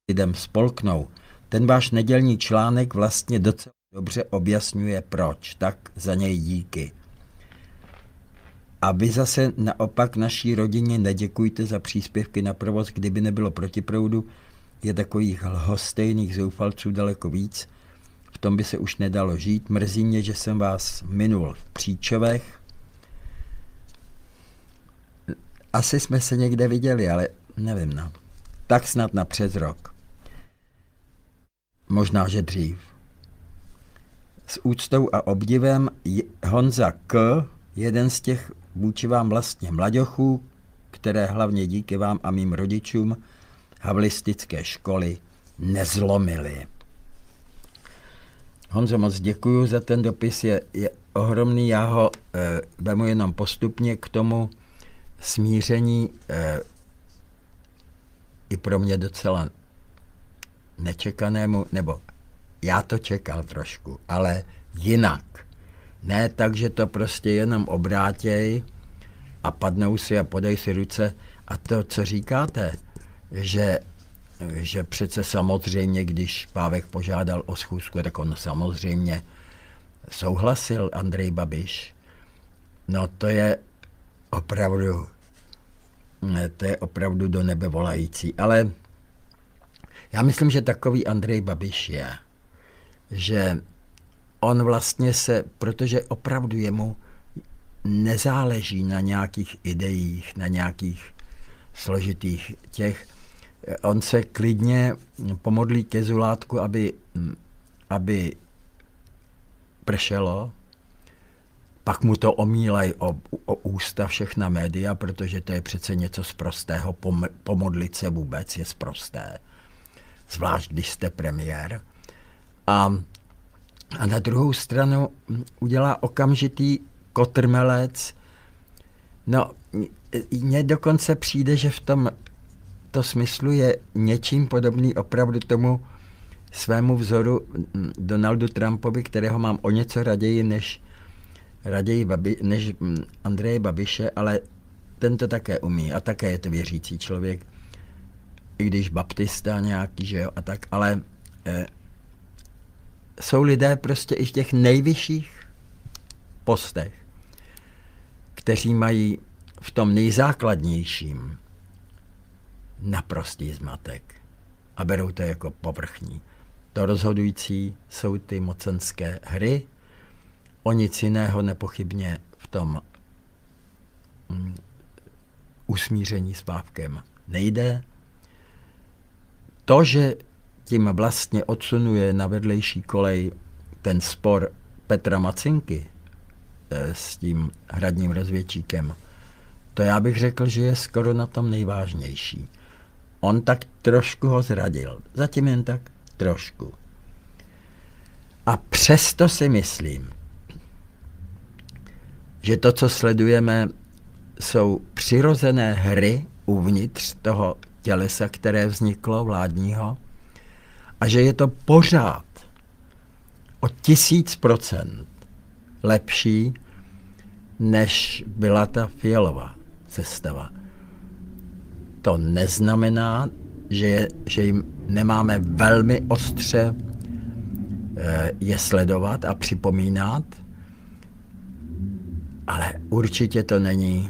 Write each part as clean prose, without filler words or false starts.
lidem spolknou. Ten váš nedělní článek vlastně docela dobře objasňuje proč, tak za něj díky. A vy zase naopak naší rodině neděkujte za příspěvky na provoz, kdyby nebylo protiproudu, je takových lhostejných zoufalců daleko víc. V tom by se už nedalo žít. Mrzí mě, že jsem vás minul v Příčovech. Asi jsme se někde viděli, ale nevím, no. Tak snad na přes rok. Možná, že dřív. S úctou a obdivem Honza K., jeden z těch vůči vám vlastně mlaďochů, které hlavně díky vám a mým rodičům havlistické školy nezlomily. Honzo, moc děkuju za ten dopis, je ohromný, já ho vemu jenom postupně k tomu smíření, i pro mě docela nečekanému, nebo já to čekal trošku, ale jinak. Ne tak, že to prostě jenom obrátěj a padnou si a podej si ruce. A to, co říkáte, že přece samozřejmě, když Pávek požádal o schůzku, tak on samozřejmě souhlasil, Andrej Babiš. No to je opravdu do nebe volající. Ale já myslím, že takový Andrej Babiš je, že on vlastně protože opravdu jemu nezáleží na nějakých ideích, na nějakých složitých těch, on se klidně pomodlí ke Zulátku, aby pršelo, pak mu to omílají o ústa všechna média, protože to je přece něco sprostého, pomodlit se vůbec je sprosté, zvlášť když jste premiér. A na druhou stranu udělá okamžitý kotrmelec. No, mně dokonce přijde, že v tomto smyslu je něčím podobný opravdu tomu svému vzoru Donaldu Trumpovi, kterého mám o něco raději než Andreje Babiše, ale ten to také umí a také je to věřící člověk, i když baptista nějaký, že jo, a tak, ale jsou lidé prostě i v těch nejvyšších postech, kteří mají v tom nejzákladnějším naprostý zmatek a berou to jako povrchní. To rozhodující jsou ty mocenské hry, o nic jiného nepochybně v tom usmíření s Pávkem nejde. To, že tím vlastně odsunuje na vedlejší kolej ten spor Petra Macinky s tím hradním rozvědčíkem, to já bych řekl, že je skoro na tom nejvážnější. On tak trošku ho zradil. Zatím jen tak trošku. A přesto si myslím, že to, co sledujeme, jsou přirozené hry uvnitř toho tělesa, které vzniklo vládního, a že je to pořád o 1000% lepší, než byla ta Fialova sestava. To neznamená, že jim nemáme velmi ostře je sledovat a připomínat, ale určitě to není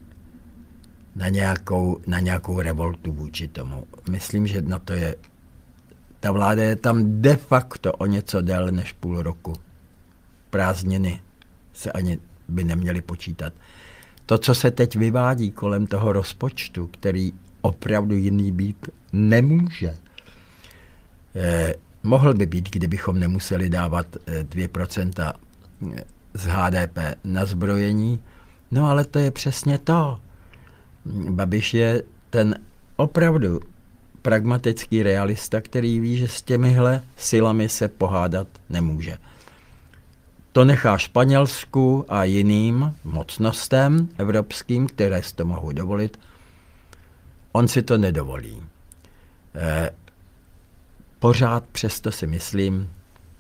na nějakou revoltu vůči tomu. Myslím, že na to je, ta vláda je tam de facto o něco déle než půl roku. Prázdniny se ani by neměly počítat. To, co se teď vyvádí kolem toho rozpočtu, který opravdu jiný být nemůže, mohl by být, kdybychom nemuseli dávat 2% z HDP na zbrojení, no ale to je přesně to. Babiš je ten opravdu pragmatický realista, který ví, že s těmihle silami se pohádat nemůže. To nechá Španělsku a jiným mocnostem evropským, které si to mohou dovolit. On si to nedovolí. Pořád přesto si myslím,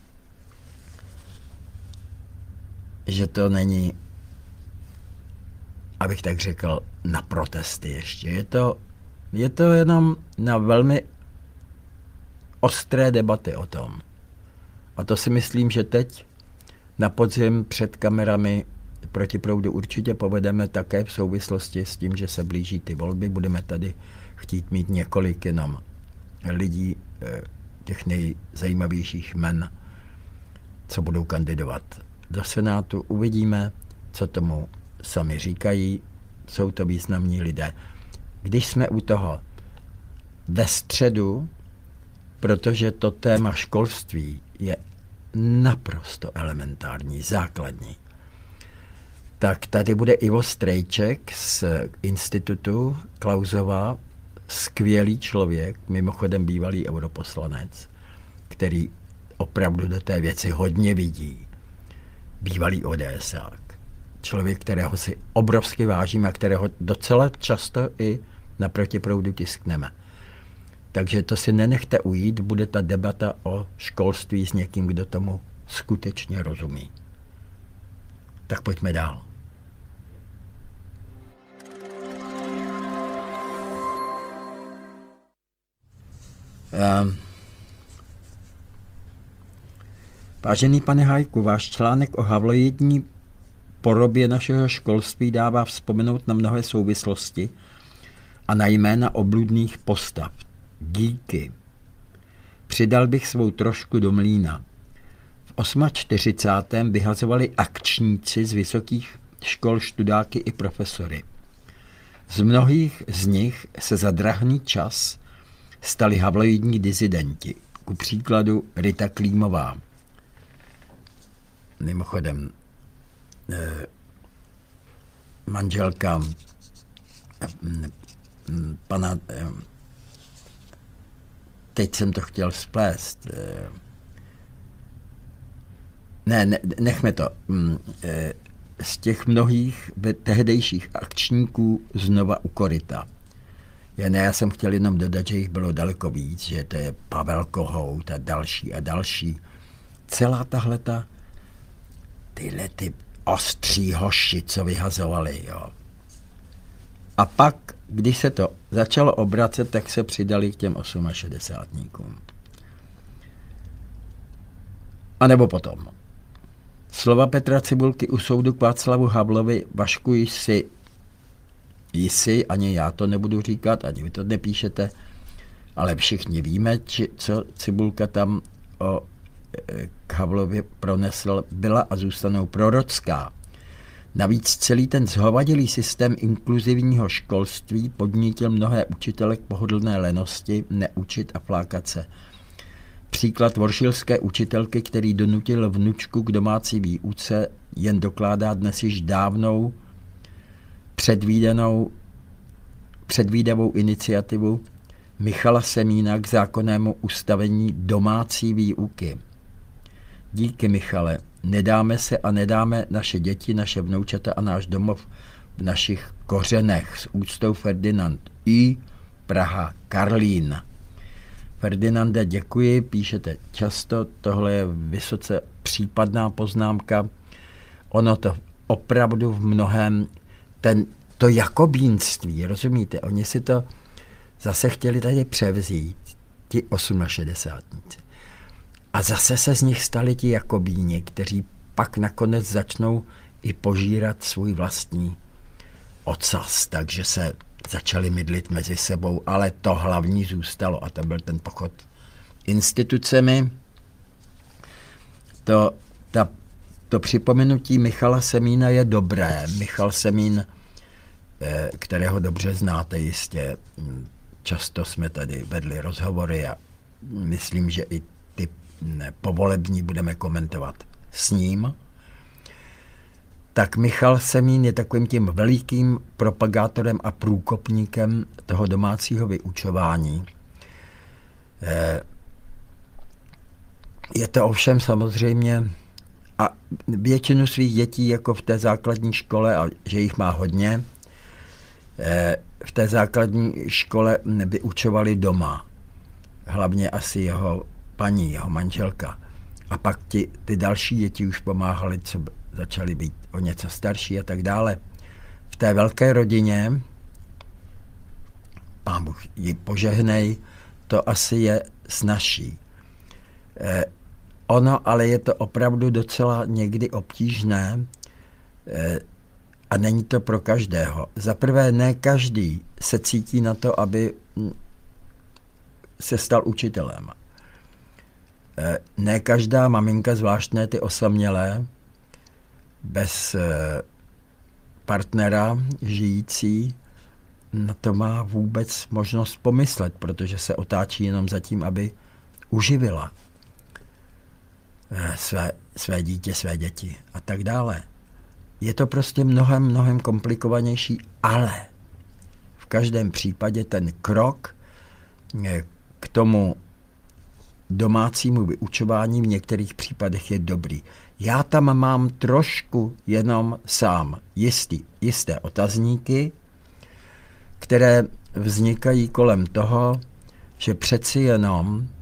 že to není, abych tak řekl, na protesty ještě. Je to jenom na velmi ostré debaty o tom. A to si myslím, že teď na podzim před kamerami Proti proudu určitě povedeme také v souvislosti s tím, že se blíží ty volby. Budeme tady chtít mít několik jenom lidí, těch nejzajímavějších men, co budou kandidovat do Senátu. Uvidíme, co tomu sami říkají. Jsou to významní lidé. Když jsme u toho, ve středu, protože to téma školství je naprosto elementární, základní, tak tady bude Ivo Strejček z institutu Klausova, skvělý člověk, mimochodem bývalý europoslanec, který opravdu do té věci hodně vidí. Bývalý ODSák. Člověk, kterého si obrovsky vážím a kterého docela často i na Protiproudu tiskneme. Takže to si nenechte ujít, bude ta debata o školství s někým, kdo tomu skutečně rozumí. Tak pojďme dál. Vážený pane Hájku, váš článek o havloidní porobě našeho školství dává vzpomenout na mnohé souvislosti a na jména obludných postav. Díky. Přidal bych svou trošku do mlýna. V 48. vyhazovali akčníci z vysokých škol študáky i profesory. Z mnohých z nich se za drahný čas stali havloidní disidenti. Ku příkladu Rita Klímová. Mimochodem, manželka pana, teď jsem to chtěl splést, nechme to, z těch mnohých tehdejších akčníků znova u koryta. Já jsem chtěl jenom dodat, že jich bylo daleko víc, že to je Pavel Kohout a další a další. Celá tahleta, tyhle ty ostří hoši, co vyhazovali, jo. A pak, když se to začalo obracet, tak se přidali k těm 68níkům. A nebo potom. Slova Petra Cibulky u soudu k Václavu Havlovi, Vašku, jsi, ani já to nebudu říkat, ani vy to nepíšete, ale všichni víme, co Cibulka tam k Havlovi pronesl, byla a zůstanou prorocká. Navíc celý ten zhovadilý systém inkluzivního školství podnítil mnohé učitele k pohodlné lenosti neučit a flákat se. Příklad voršilské učitelky, který donutil vnučku k domácí výuce, jen dokládá dnes již dávnou předvídavou iniciativu Michala Semína k zákonnému ustavení domácí výuky. Díky, Michale, nedáme se a nedáme naše děti, naše vnoučata a náš domov v našich kořenech. S úctou Ferdinand I. Praha, Karlín. Ferdinande, děkuji, píšete často, tohle je vysoce případná poznámka. Ono to opravdu v mnohem, to jakobínství, rozumíte, oni si to zase chtěli tady převzít, ti 68. A zase se z nich stali ti jakobíni, kteří pak nakonec začnou i požírat svůj vlastní ocas, takže se začali mydlit mezi sebou, ale to hlavní zůstalo a to byl ten pochod institucemi. To připomenutí Michala Semína je dobré. Michal Semín, kterého dobře znáte jistě, často jsme tady vedli rozhovory a myslím, že i ty povolební budeme komentovat s ním. Tak Michal Semín je takovým tím velikým propagátorem a průkopníkem toho domácího vyučování. Je to ovšem samozřejmě, a většinu svých dětí jako v té základní škole, a že jich má hodně, v té základní škole vyučovali doma. Hlavně asi jeho paní, jeho manželka. A pak ty další děti už pomáhali, co začaly být o něco starší a tak dále. V té velké rodině, Pán Bůh ji požehnej, to asi je snazší. Ono, ale je to opravdu docela někdy obtížné a není to pro každého. Za prvé, ne každý se cítí na to, aby se stal učitelem. Ne každá maminka, zvlášť ne ty osamělé, bez partnera žijící, na to má vůbec možnost pomyslet, protože se otáčí jenom za tím, aby uživila své dítě, své děti a tak dále. Je to prostě mnohem komplikovanější, ale v každém případě ten krok k tomu domácímu vyučování v některých případech je dobrý. Já tam mám trošku jenom sám jisté otazníky, které vznikají kolem toho, že přeci jenom